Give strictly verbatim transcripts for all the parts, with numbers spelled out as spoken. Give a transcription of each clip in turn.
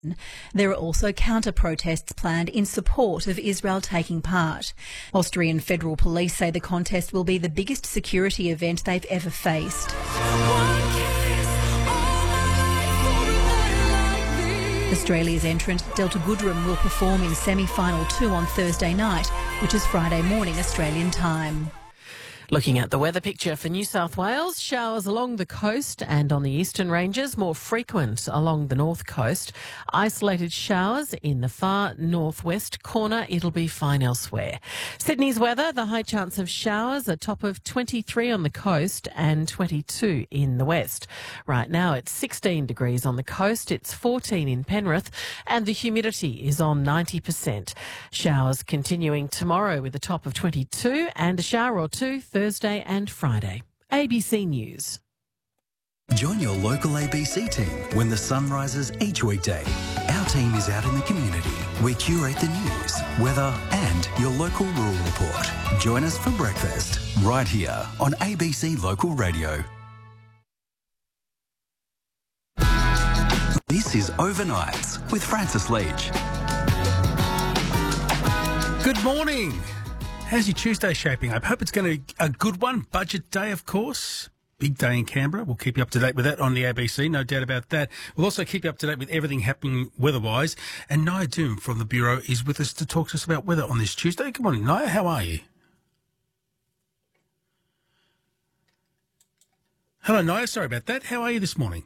There are also counter-protests planned in support of Israel taking part. Austrian federal police say the contest will be the biggest security event they've ever faced. Australia's entrant Delta Goodrem will perform in semi-final two on Thursday night, which is Friday morning Australian time. Looking at the weather picture for New South Wales, showers along the coast and on the eastern ranges, more frequent along the north coast. Isolated showers in the far northwest corner. It'll be fine elsewhere. Sydney's weather, the high chance of showers, a top of twenty-three on the coast and twenty-two in the west. Right now it's sixteen degrees on the coast, it's fourteen in Penrith, and the humidity is on ninety percent. Showers continuing tomorrow with a top of twenty-two and a shower or two Thursday and Friday. A B C News. Join your local A B C team when the sun rises each weekday. Our team is out in the community. We curate the news, weather and your local rural report. Join us for breakfast right here on A B C Local Radio. This is Overnights with Francis Leach. Good morning. How's your Tuesday shaping up? Hope it's going to be a good one. Budget day, of course. Big day in Canberra. We'll keep you up to date with that on the A B C, no doubt about that. We'll also keep you up to date with everything happening weather-wise. And Nia Doom from the Bureau is with us to talk to us about weather on this Tuesday. Good morning, Nia. How are you? Hello, Nia. Sorry about that. How are you this morning?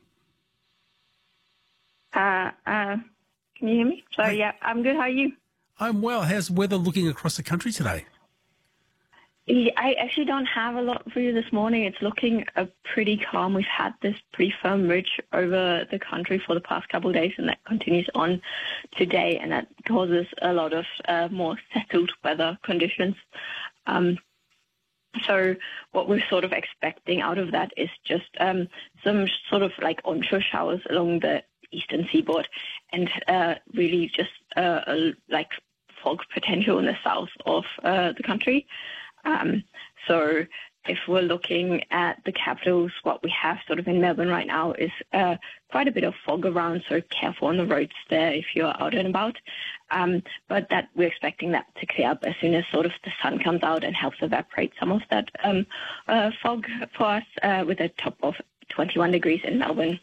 Uh, uh, can you hear me? Sorry, yeah, I'm good. How are you? I'm well. How's weather looking across the country today? I actually don't have a lot for you this morning. It's looking uh, pretty calm. We've had this pretty firm ridge over the country for the past couple of days, and that continues on today, and that causes a lot of uh, more settled weather conditions. Um, so what we're sort of expecting out of that is just um, some sort of like onshore showers along the eastern seaboard, and uh, really just uh, a, like fog potential in the south of uh, the country. Um, so if we're looking at the capitals, what we have sort of in Melbourne right now is uh, quite a bit of fog around, so careful on the roads there if you're out and about. Um, but that we're expecting that to clear up as soon as sort of the sun comes out and helps evaporate some of that um, uh, fog for us uh, with a top of twenty-one degrees in Melbourne.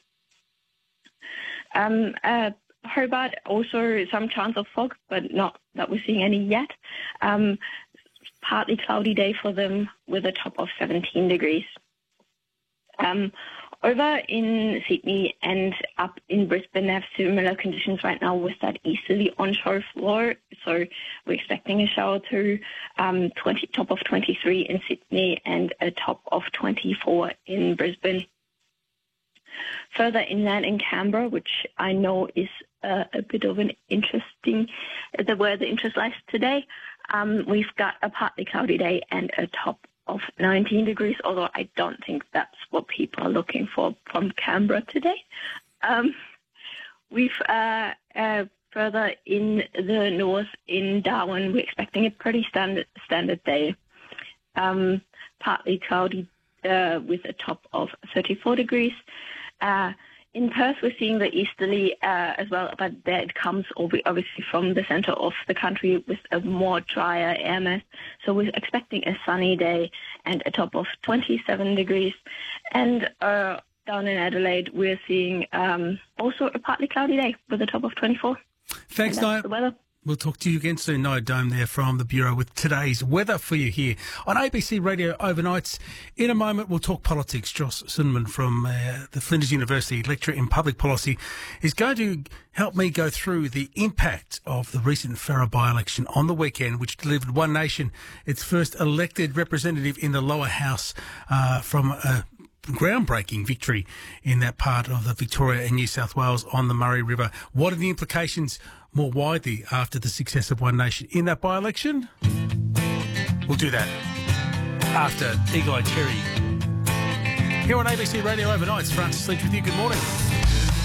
Um, uh, Hobart, also some chance of fog, but not that we're seeing any yet. Um, partly cloudy day for them with a top of seventeen degrees. Um, over in Sydney and up in Brisbane, they have similar conditions right now with that easterly onshore floor. So we're expecting a shower through um, twenty, top of twenty-three in Sydney and a top of twenty-four in Brisbane. Further inland in Canberra, which I know is uh, a bit of an interesting, the where the interest lies today, um, we've got a partly cloudy day and a top of nineteen degrees, although I don't think that's what people are looking for from Canberra today. Um, we've uh, uh, further in the north in Darwin, we're expecting a pretty standard standard day, um, partly cloudy uh, with a top of thirty-four degrees. Uh, in Perth, we're seeing the easterly uh, as well, but there it comes obviously from the centre of the country with a more drier air mass. So we're expecting a sunny day and a top of twenty-seven degrees. And uh, down in Adelaide, we're seeing um, also a partly cloudy day with a top of twenty-four. Thanks, Nia. The weather. We'll talk to you again soon. Nia Doom there from the Bureau with today's weather for you here on A B C Radio Overnights. In a moment, we'll talk politics. Joss Cinnamon from uh, the Flinders University, lecturer in public policy, is going to help me go through the impact of the recent Farrer by-election on the weekend, which delivered One Nation its first elected representative in the lower house uh, from a groundbreaking victory in that part of the Victoria and New South Wales on the Murray River. What are the implications more widely after the success of One Nation in that by-election? We'll do that after Eagle Eye Cherry. Here on A B C Radio Overnights, Francis Leach with you. Good morning.